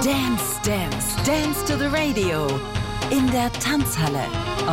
Dance, Dance, Dance to the Radio. In der Tanzhalle